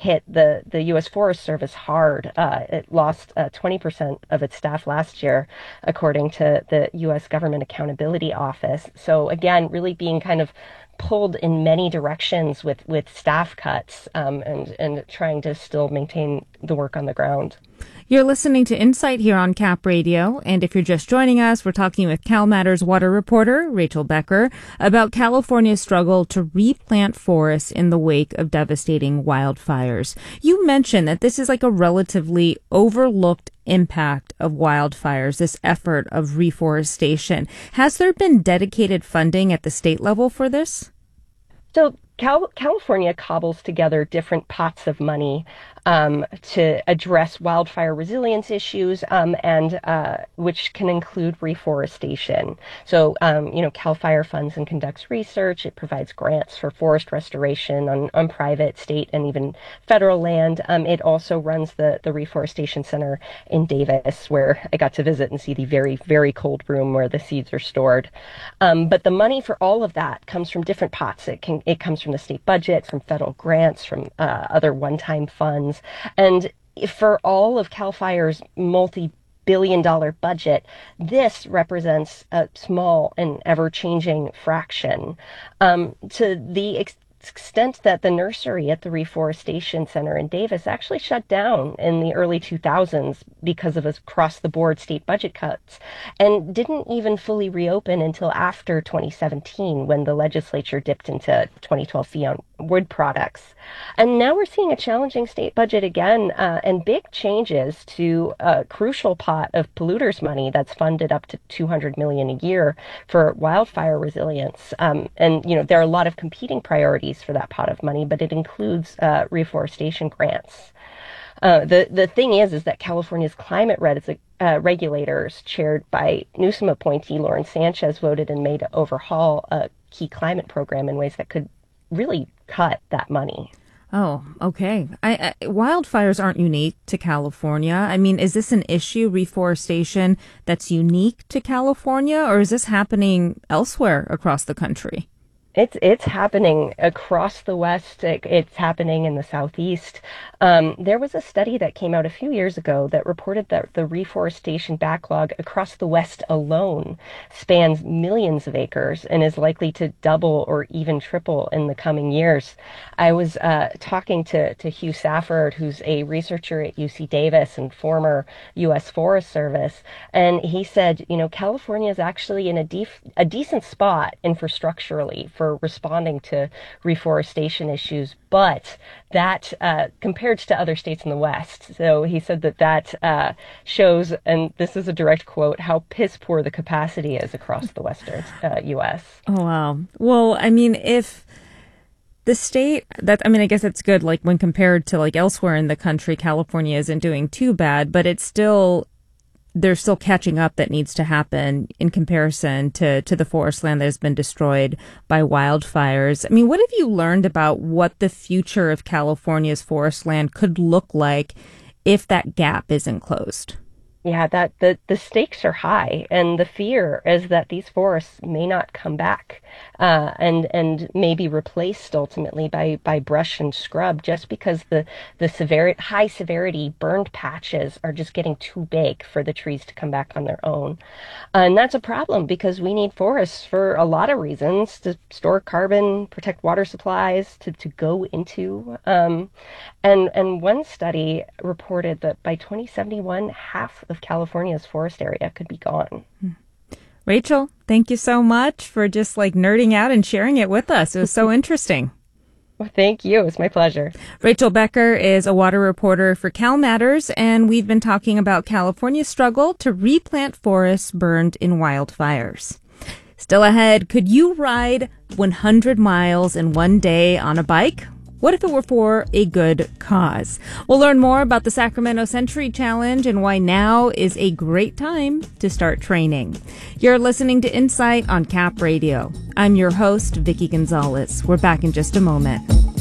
hit the U.S. Forest Service hard. It lost 20% of its staff last year, according to the U.S. Government Accountability Office. So again, really being kind of pulled in many directions with staff cuts, and trying to still maintain the work on the ground. You're listening to Insight here on Cap Radio, and if you're just joining us, we're talking with CalMatters water reporter Rachel Becker about California's struggle to replant forests in the wake of devastating wildfires. You mentioned that this is like a relatively overlooked impact of wildfires, this effort of reforestation. Has there been dedicated funding at the state level for this? So California cobbles together different pots of money to address wildfire resilience issues, and which can include reforestation. So, Cal Fire funds and conducts research. It provides grants for forest restoration on private, state, and even federal land. It also runs the Reforestation Center in Davis, where I got to visit and see the very, very cold room where the seeds are stored. But the money for all of that comes from different pots. It comes from the state budget, from federal grants, from other one-time funds. And for all of CAL FIRE's multi-billion-dollar budget, this represents a small and ever-changing fraction. To the extent that the nursery at the Reforestation Center in Davis actually shut down in the early 2000s because of across-the-board state budget cuts, and didn't even fully reopen until after 2017, when the legislature dipped into 2012 fee on wood products. And now we're seeing a challenging state budget again, and big changes to a crucial pot of polluters money that's funded up to $200 million a year for wildfire resilience. And there are a lot of competing priorities for that pot of money, but it includes reforestation grants. The thing is that California's climate regulators, chaired by Newsom appointee Lauren Sanchez, voted in May to overhaul a key climate program in ways that could really cut that money. Oh, okay. Wildfires aren't unique to California. I mean, is this an issue, reforestation, that's unique to California, or is this happening elsewhere across the country? It's happening across the West. It's happening in the Southeast. There was a study that came out a few years ago that reported that the reforestation backlog across the West alone spans millions of acres and is likely to double or even triple in the coming years. I was talking to Hugh Safford, who's a researcher at UC Davis and former U.S. Forest Service, and he said, California is actually in a decent spot infrastructurally for responding to reforestation issues, but that compared to other states in the West. So he said that shows, and this is a direct quote, how piss poor the capacity is across the Western U.S. Oh, wow. Well, I mean, if the state I guess that's good, like when compared to like elsewhere in the country, California isn't doing too bad, but there's still catching up that needs to happen in comparison to the forest land that has been destroyed by wildfires. I mean, what have you learned about what the future of California's forest land could look like if that gap isn't closed? Yeah, that the stakes are high, and the fear is that these forests may not come back, and may be replaced ultimately by brush and scrub, just because the high severity burned patches are just getting too big for the trees to come back on their own. And that's a problem because we need forests for a lot of reasons: to store carbon, protect water supplies, to go into. And one study reported that by 2071, half of California's forest area could be gone. Rachel, thank you so much for just nerding out and sharing it with us. It was so interesting. Well, thank you. It's my pleasure. Rachel Becker is a water reporter for CalMatters, and we've been talking about California's struggle to replant forests burned in wildfires. Still ahead, could you ride 100 miles in one day on a bike? What if it were for a good cause? We'll learn more about the Sacramento Century Challenge and why now is a great time to start training. You're listening to Insight on Cap Radio. I'm your host, Vicki Gonzalez. We're back in just a moment.